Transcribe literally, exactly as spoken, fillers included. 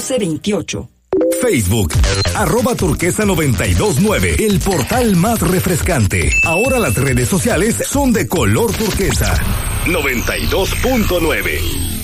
catorce veintiocho. Facebook, arroba turquesa noventa y dos nueve, el portal más refrescante. Ahora las redes sociales son de color turquesa. noventa y dos punto nueve.